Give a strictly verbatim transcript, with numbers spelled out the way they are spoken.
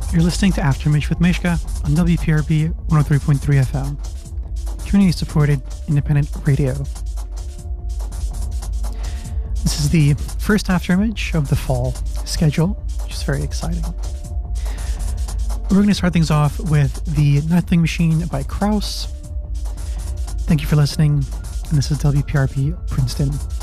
You're listening to Afterimage with Mishka on W P R B one oh three point three F M, community-supported independent radio. This is the first Afterimage of the fall schedule, which is very exciting. We're going to start things off with The Nothing Machine by Kraus. Thank you for listening, and this is W P R B Princeton.